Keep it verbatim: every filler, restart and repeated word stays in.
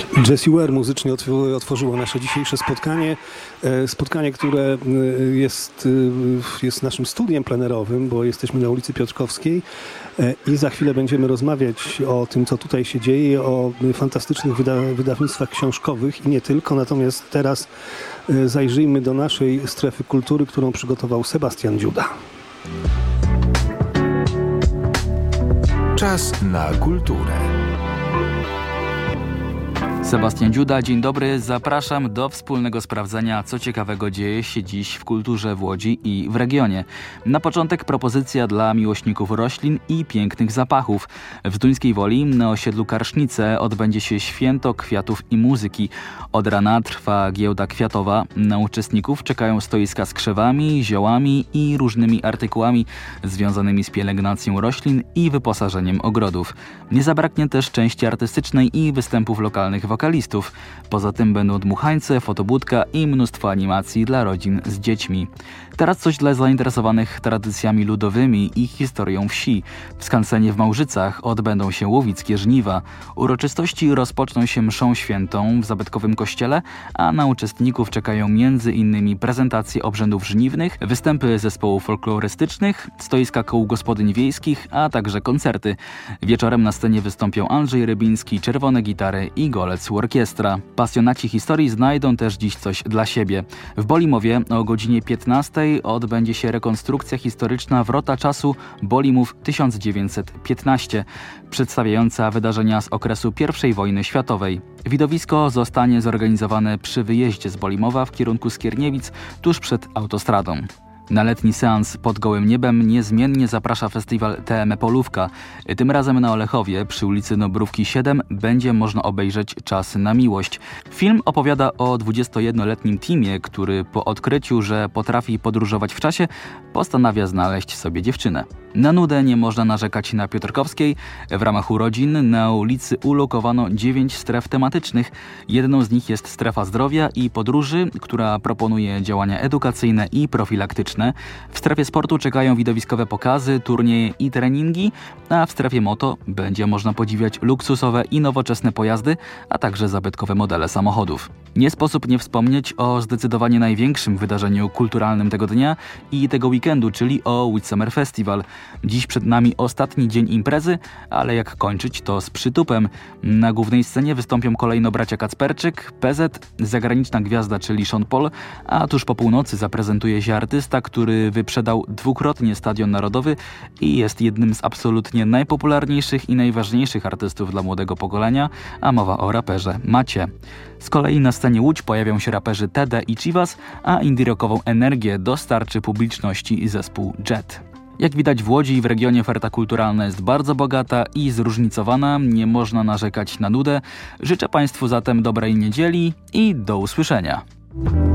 Jessie Ware muzycznie otworzyło nasze dzisiejsze spotkanie. Spotkanie, które jest, jest naszym studiem plenerowym, bo jesteśmy na ulicy Piotrkowskiej i za chwilę będziemy rozmawiać o tym, co tutaj się dzieje, o fantastycznych wyda- wydawnictwach książkowych i nie tylko. Natomiast teraz zajrzyjmy do naszej strefy kultury, którą przygotował Sebastian Dziuda. Czas na kulturę. Sebastian Dziuda, dzień dobry. Zapraszam do wspólnego sprawdzenia, co ciekawego dzieje się dziś w kulturze w Łodzi i w regionie. Na początek propozycja dla miłośników roślin i pięknych zapachów. W Zduńskiej Woli na osiedlu Karsznice odbędzie się Święto Kwiatów i Muzyki. Od rana trwa giełda kwiatowa. Na uczestników czekają stoiska z krzewami, ziołami i różnymi artykułami związanymi z pielęgnacją roślin i wyposażeniem ogrodów. Nie zabraknie też części artystycznej i występów lokalnych wokalistów. Poza tym będą dmuchańce, fotobudka i mnóstwo animacji dla rodzin z dziećmi. Teraz coś dla zainteresowanych tradycjami ludowymi i historią wsi. W skansenie w Małżycach odbędą się łowickie żniwa. Uroczystości rozpoczną się mszą świętą w zabytkowym kościele, a na uczestników czekają między innymi prezentacje obrzędów żniwnych, występy zespołów folklorystycznych, stoiska kół gospodyń wiejskich, a także koncerty. Wieczorem na scenie wystąpią Andrzej Rybiński, Czerwone Gitary i Golec Orkiestra. Pasjonaci historii znajdą też dziś coś dla siebie. W Bolimowie o godzinie piętnastej odbędzie się rekonstrukcja historyczna Wrota czasu Bolimów tysiąc dziewięćset piętnaście, przedstawiająca wydarzenia z okresu pierwszej wojny światowej. Widowisko zostanie zorganizowane przy wyjeździe z Bolimowa w kierunku Skierniewic, tuż przed autostradą. Na letni seans pod gołym niebem niezmiennie zaprasza festiwal T M Polówka. Tym razem na Olechowie przy ulicy Nobrówki siedem będzie można obejrzeć Czas na miłość. Film opowiada o dwudziestojednoletnim Timie, który po odkryciu, że potrafi podróżować w czasie, postanawia znaleźć sobie dziewczynę. Na nudę nie można narzekać na Piotrkowskiej. W ramach urodzin na ulicy ulokowano dziewięć stref tematycznych. Jedną z nich jest strefa zdrowia i podróży, która proponuje działania edukacyjne i profilaktyczne. W strefie sportu czekają widowiskowe pokazy, turnieje i treningi, a w strefie moto będzie można podziwiać luksusowe i nowoczesne pojazdy, a także zabytkowe modele samochodów. Nie sposób nie wspomnieć o zdecydowanie największym wydarzeniu kulturalnym tego dnia i tego weekendu, czyli o Midsummer Festival. Dziś przed nami ostatni dzień imprezy, ale jak kończyć, to z przytupem. Na głównej scenie wystąpią kolejno bracia Kacperczyk, P Z, zagraniczna gwiazda, czyli Sean Paul, a tuż po północy zaprezentuje się artysta, który wyprzedał dwukrotnie Stadion Narodowy i jest jednym z absolutnie najpopularniejszych i najważniejszych artystów dla młodego pokolenia, a mowa o raperze Macie. Z kolei na scenie Łódź pojawią się raperzy T D i Chivas, a indie rockową energię dostarczy publiczności zespół Jet. Jak widać w Łodzi i w regionie oferta kulturalna jest bardzo bogata i zróżnicowana, nie można narzekać na nudę. Życzę Państwu zatem dobrej niedzieli i do usłyszenia.